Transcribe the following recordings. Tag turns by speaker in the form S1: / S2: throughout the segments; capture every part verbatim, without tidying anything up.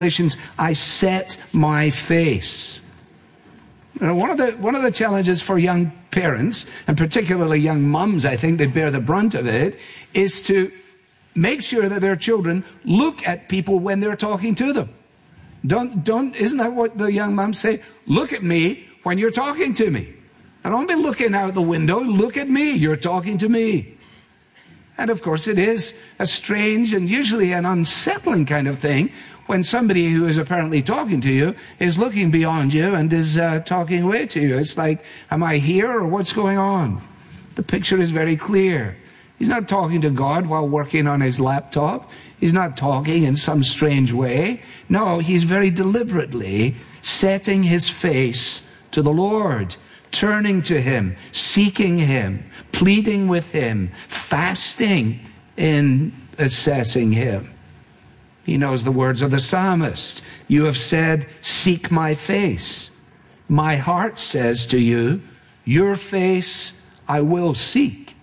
S1: I set my face. You know, one of the one of the challenges for young parents, and particularly young mums, I think, that bear the brunt of it, is to make sure that their children look at people when they're talking to them. Don't don't isn't that what the young mums say? Look at me when you're talking to me. I don't be looking out the window. Look at me. You're talking to me. And of course, it is a strange and usually an unsettling kind of thing when somebody who is apparently talking to you is looking beyond you and is uh, talking away to you. It's like, am I here or what's going on? The picture is very clear. He's not talking to God while working on his laptop. He's not talking in some strange way. No, he's very deliberately setting his face to the Lord, turning to him, seeking him, pleading with him, fasting in assessing him. He knows the words of the psalmist. You have said, seek my face. My heart says to you, your face I will seek.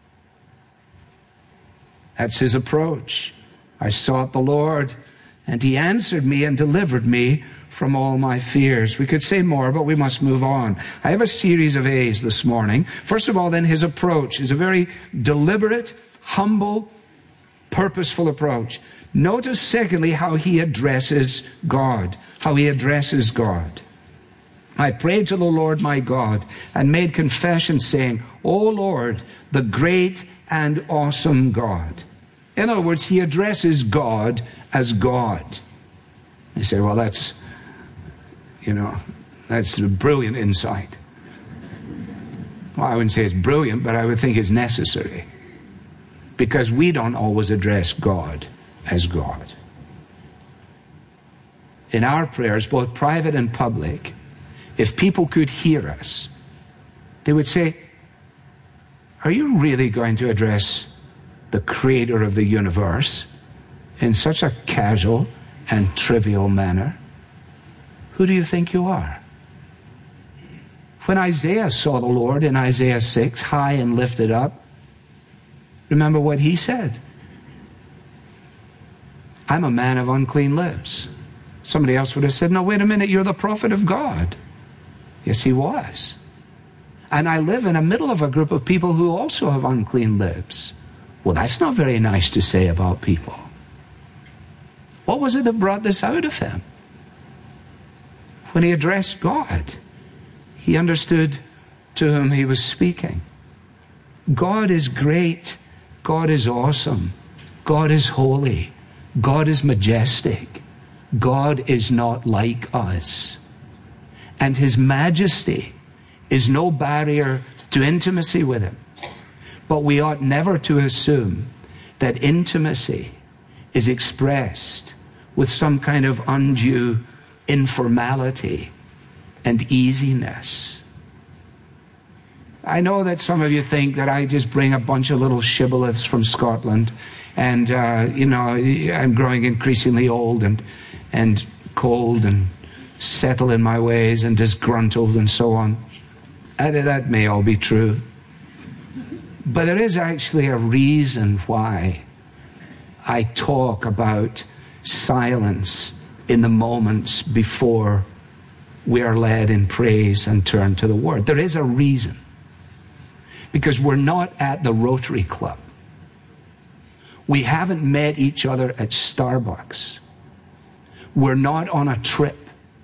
S1: That's his approach. I sought the Lord, and he answered me and delivered me from all my fears. We could say more, but we must move on. I have a series of A's this morning. First of all, then, his approach is a very deliberate, humble, purposeful approach. Notice, secondly, how he addresses God. How he addresses God. I prayed to the Lord my God and made confession saying, O Lord, the great and awesome God. In other words, he addresses God as God. You say, well, that's, you know, that's a brilliant insight. Well, I wouldn't say it's brilliant, but I would think it's necessary. Because we don't always address God as God. In our prayers, both private and public, if people could hear us, they would say, are you really going to address the creator of the universe in such a casual and trivial manner? Who do you think you are? When Isaiah saw the Lord in Isaiah six, high and lifted up, remember what he said? I'm a man of unclean lips. Somebody else would have said, no, wait a minute, you're the prophet of God. Yes, he was. And I live in the middle of a group of people who also have unclean lips. Well, that's not very nice to say about people. What was it that brought this out of him? When he addressed God, he understood to whom he was speaking. God is great. God is awesome. God is holy. God is majestic. God is not like us. And his majesty is no barrier to intimacy with him. But we ought never to assume that intimacy is expressed with some kind of undue informality and easiness. I know that some of you think that I just bring a bunch of little shibboleths from Scotland, and uh, you know, I'm growing increasingly old and and cold and settled in my ways and disgruntled and so on. And that may all be true. But there is actually a reason why I talk about silence in the moments before we are led in praise and turn to the Word. There is a reason. Because we're not at the Rotary Club. We haven't met each other at Starbucks. We're not on a trip.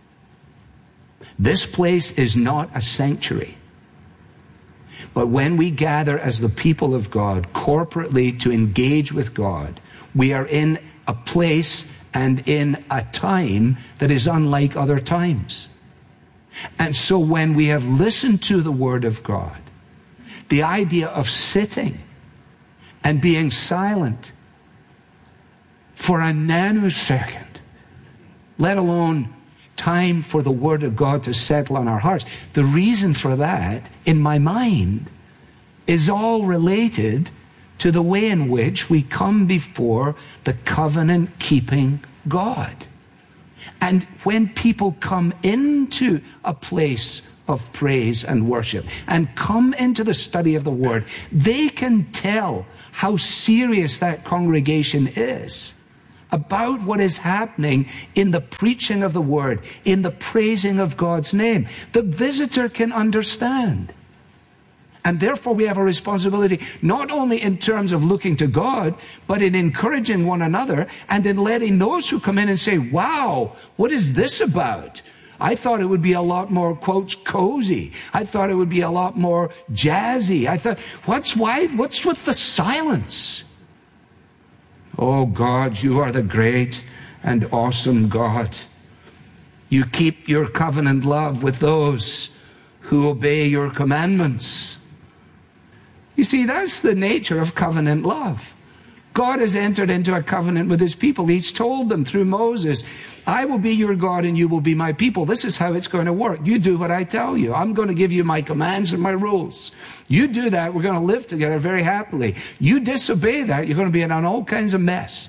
S1: This place is not a sanctuary. But when we gather as the people of God corporately to engage with God, we are in a place and in a time that is unlike other times. And so when we have listened to the Word of God, the idea of sitting and being silent for a nanosecond, let alone time for the Word of God to settle on our hearts. The reason for that, in my mind, is all related to the way in which we come before the covenant-keeping God. And when people come into a place of praise and worship and come into the study of the Word, they can tell how serious that congregation is about what is happening in the preaching of the word, in the praising of God's name. The visitor can understand. And therefore we have a responsibility, not only in terms of looking to God, but in encouraging one another and in letting those who come in and say, wow, what is this about? I thought it would be a lot more, quotes, cozy. I thought it would be a lot more jazzy. I thought, what's why, what's with the silence? Oh God, you are the great and awesome God. You keep your covenant love with those who obey your commandments. You see, that's the nature of covenant love. God has entered into a covenant with his people. He's told them through Moses, I will be your God and you will be my people. This is how it's going to work. You do what I tell you. I'm going to give you my commands and my rules. You do that, we're going to live together very happily. You disobey that, you're going to be in all kinds of mess.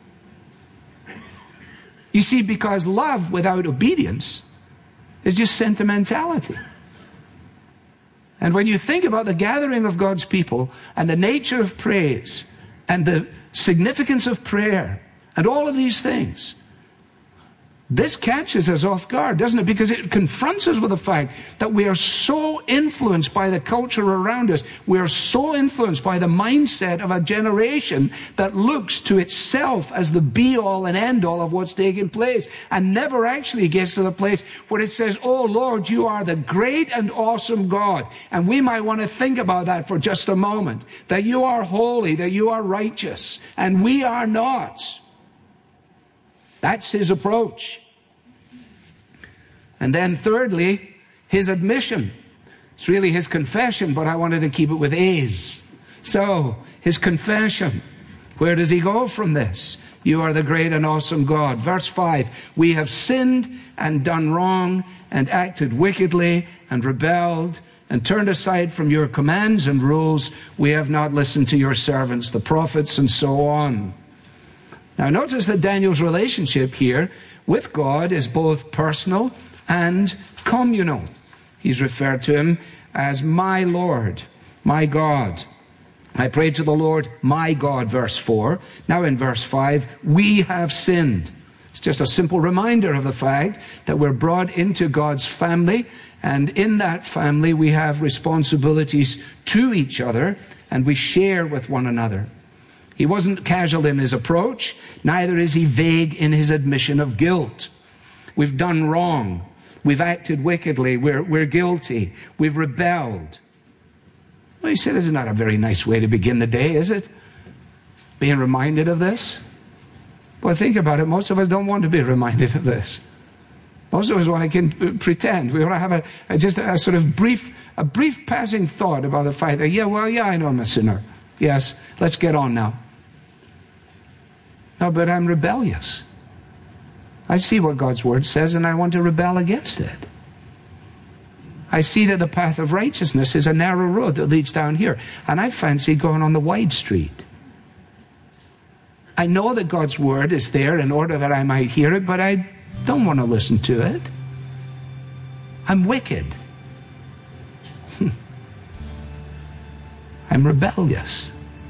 S1: You see, because love without obedience is just sentimentality. And when you think about the gathering of God's people and the nature of praise and the significance of prayer and all of these things, this catches us off guard, doesn't it? Because it confronts us with the fact that we are so influenced by the culture around us. We are so influenced by the mindset of a generation that looks to itself as the be-all and end-all of what's taking place and never actually gets to the place where it says, oh Lord, you are the great and awesome God. And we might want to think about that for just a moment, that you are holy, that you are righteous, and we are not. That's his approach. And then thirdly, his admission. It's really his confession, but I wanted to keep it with A's. So, his confession. Where does he go from this? You are the great and awesome God. Verse five, we have sinned and done wrong and acted wickedly and rebelled and turned aside from your commands and rules. We have not listened to your servants, the prophets, and so on. Now notice that Daniel's relationship here with God is both personal and communal. He's referred to him as my Lord, my God. I prayed to the Lord, my God, verse four. Now in verse five, we have sinned. It's just a simple reminder of the fact that we're brought into God's family, and in that family we have responsibilities to each other, and we share with one another. He wasn't casual in his approach, neither is he vague in his admission of guilt. We've done wrong. We've acted wickedly. We're, we're guilty. We've rebelled. Well, you say this is not a very nice way to begin the day, is it? Being reminded of this? Well, think about it. Most of us don't want to be reminded of this. Most of us want to pretend. We want to have a, a just a sort of brief, a brief passing thought about the fact that, yeah, well, yeah, I know I'm a sinner. Yes, let's get on now. No, but I'm rebellious. I see what God's word says and I want to rebel against it. I see that the path of righteousness is a narrow road that leads down here, and I fancy going on the wide street. I know that God's word is there in order that I might hear it, but I don't want to listen to it. I'm wicked. I'm rebellious.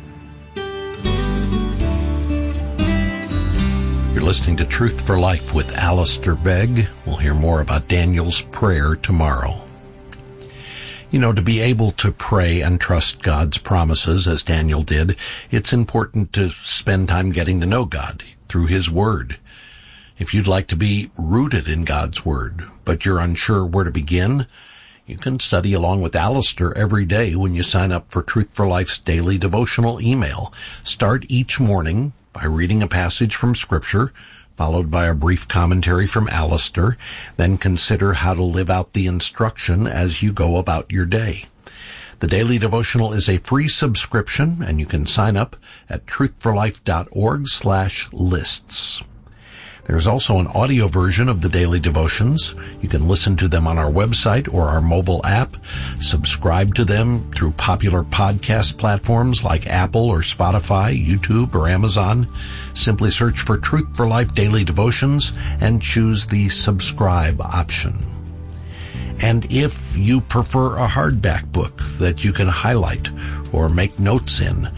S2: You're listening to Truth for Life with Alistair Begg. We'll hear more about Daniel's prayer tomorrow. You know, to be able to pray and trust God's promises, as Daniel did, it's important to spend time getting to know God through His Word. If you'd like to be rooted in God's Word, but you're unsure where to begin, you can study along with Alistair every day when you sign up for Truth for Life's daily devotional email. Start each morning by reading a passage from Scripture, followed by a brief commentary from Alistair. Then consider how to live out the instruction as you go about your day. The daily devotional is a free subscription, and you can sign up at truthforlife.org slash lists. There's also an audio version of the daily devotions. You can listen to them on our website or our mobile app. Subscribe to them through popular podcast platforms like Apple or Spotify, YouTube or Amazon. Simply search for Truth for Life Daily Devotions and choose the subscribe option. And if you prefer a hardback book that you can highlight or make notes in,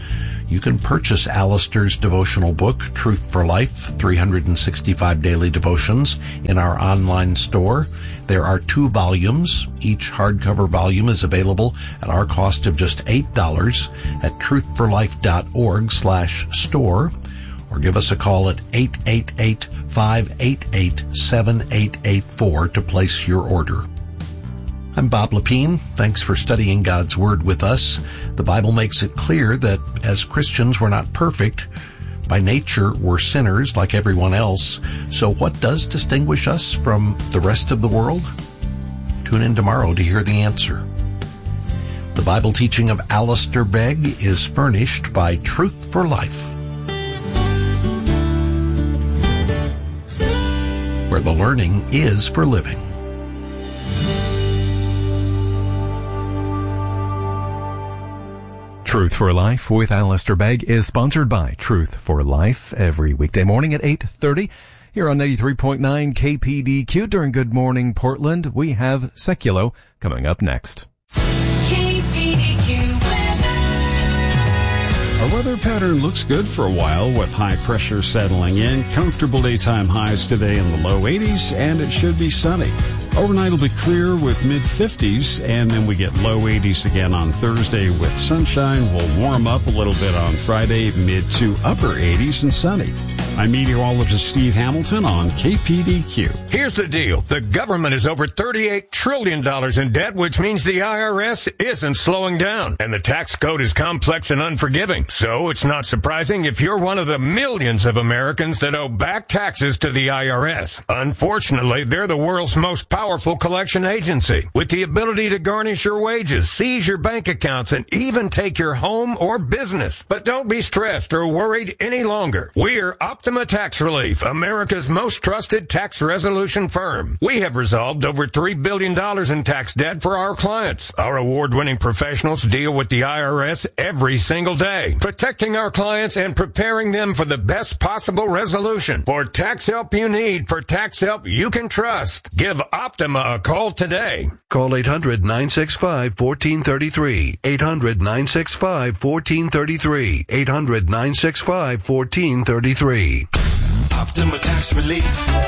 S2: You can purchase Alistair's devotional book, Truth for Life, three hundred sixty-five Daily Devotions, in our online store. There are two volumes. Each hardcover volume is available at our cost of just eight dollars at truthforlife.org slash store, or give us a call at eight eight eight, five eight eight, seven eight eight four to place your order. I'm Bob Lepine. Thanks for studying God's Word with us. The Bible makes it clear that as Christians, we're not perfect. By nature, we're sinners like everyone else. So what does distinguish us from the rest of the world? Tune in tomorrow to hear the answer. The Bible teaching of Alistair Begg is furnished by Truth for Life, where the learning is for living.
S3: Truth for Life with Alistair Begg is sponsored by Truth for Life every weekday morning at eight thirty here on ninety-three point nine K P D Q. During Good Morning Portland, we have Seculo coming up next.
S4: K P D Q weather.
S5: Our weather pattern looks good for a while with high pressure settling in. Comfortable daytime highs today in the low eighties, and it should be sunny. Overnight will be clear with mid-fifties, and then we get low eighties again on Thursday with sunshine. We'll warm up a little bit on Friday, mid to upper eighties and sunny. I'm meteorologist Steve Hamilton on K P D Q.
S6: Here's the deal. The government is over thirty-eight trillion dollars in debt, which means the I R S isn't slowing down. And the tax code is complex and unforgiving. So it's not surprising if you're one of the millions of Americans that owe back taxes to the I R S. Unfortunately, they're the world's most powerful collection agency, with the ability to garnish your wages, seize your bank accounts, and even take your home or business. But don't be stressed or worried any longer. We're Optima Tax Relief, America's most trusted tax resolution firm. We have resolved over three billion dollars in tax debt for our clients. Our award-winning professionals deal with the I R S every single day, protecting our clients and preparing them for the best possible resolution. For tax help you need, for tax help you can trust, give Optima a call today.
S7: Call eight hundred, nine six five, one four three three. eight hundred, nine six five, one four three three. eight hundred, nine six five, one four three three.
S4: Optima Tax Relief.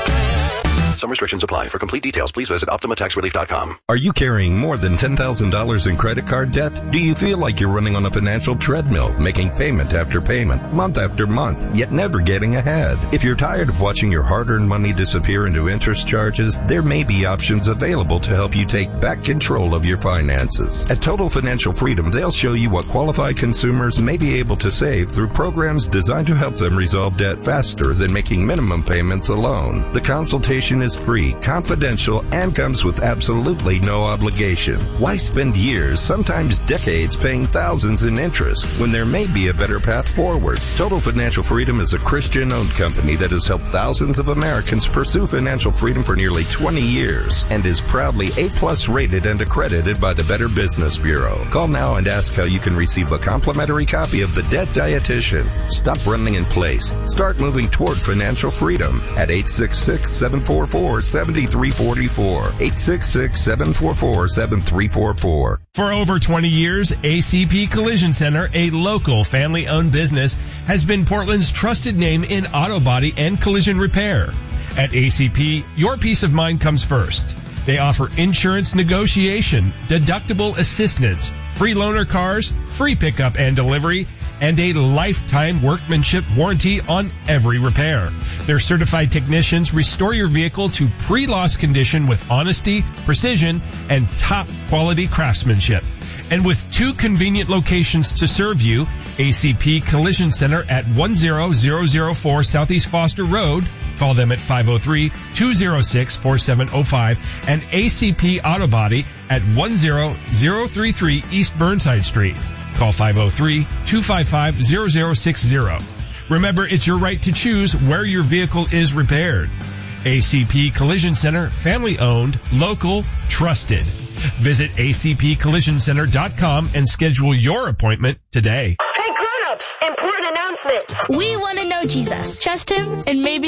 S7: Some restrictions apply. For complete details, please visit optima tax relief dot com.
S8: Are you carrying more than ten thousand dollars in credit card debt? Do you feel like you're running on a financial treadmill, making payment after payment, month after month, yet never getting ahead? If you're tired of watching your hard-earned money disappear into interest charges, there may be options available to help you take back control of your finances. At Total Financial Freedom, they'll show you what qualified consumers may be able to save through programs designed to help them resolve debt faster than making minimum payments alone. The consultation is free, confidential, and comes with absolutely no obligation. Why spend years, sometimes decades, paying thousands in interest when there may be a better path forward? Total Financial Freedom is a Christian-owned company that has helped thousands of Americans pursue financial freedom for nearly twenty years and is proudly A-plus rated and accredited by the Better Business Bureau. Call now and ask how you can receive a complimentary copy of The Debt Dietitian. Stop running in place. Start moving toward financial freedom at eight six six, seven four four, seven three four four. eight six six, seven four four, seven three four four.
S9: For over twenty years, A C P Collision Center, a local family-owned business, has been Portland's trusted name in auto body and collision repair. At A C P, your peace of mind comes first. They offer insurance negotiation, deductible assistance, free loaner cars, free pickup and delivery, and a lifetime workmanship warranty on every repair. Their certified technicians restore your vehicle to pre-loss condition with honesty, precision, and top quality craftsmanship. And with two convenient locations to serve you, A C P Collision Center at one zero zero zero four Southeast Foster Road, call them at five oh three, two oh six, four seven oh five, and A C P Auto Body at one zero zero three three East Burnside Street. Call five oh three, two five five, zero zero six zero. Remember, it's your right to choose where your vehicle is repaired. A C P Collision Center, family-owned, local, trusted. Visit A C P collision center dot com and schedule your appointment today.
S10: Hey, grown-ups! Important announcement.
S11: We want to know Jesus. Trust him and maybe